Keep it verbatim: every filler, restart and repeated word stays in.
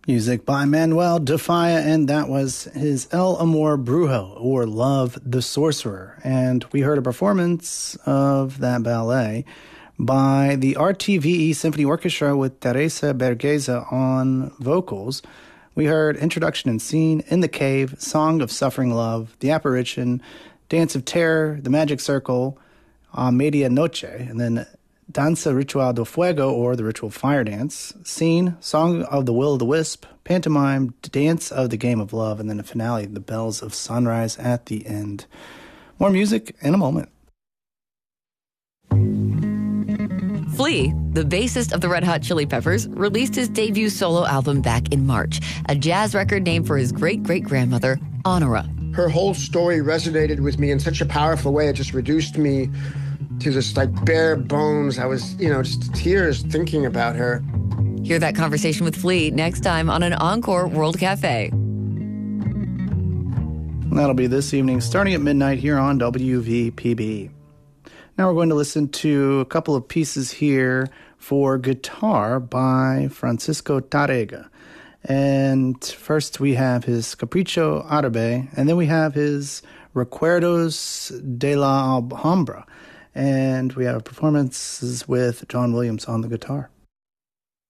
Music by Manuel de Falla, and that was his El Amor Brujo, or Love the Sorcerer. And we heard a performance of that ballet by the R T V E Symphony Orchestra with Teresa Berghese on vocals. We heard Introduction and Scene, In the Cave, Song of Suffering Love, The Apparition, Dance of Terror, The Magic Circle, uh, Media Noche, and then Danza Ritual do Fuego, or the Ritual Fire Dance, Scene, Song of the Will of the Wisp, Pantomime, Dance of the Game of Love, and then a finale, The Bells of Sunrise at the end. More music in a moment. Flea, the bassist of the Red Hot Chili Peppers, released his debut solo album back in March, a jazz record named for his great-great-grandmother, Honora. Her whole story resonated with me in such a powerful way. It just reduced me to just like bare bones. I was, you know, just tears thinking about her. Hear that conversation with Flea next time on an Encore World Cafe. That'll be this evening, starting at midnight here on W V P B. Now we're going to listen to a couple of pieces here for guitar by Francisco Tárrega. And first we have his Capricho Árabe, and then we have his Recuerdos de la Alhambra. And we have performances with John Williams on the guitar.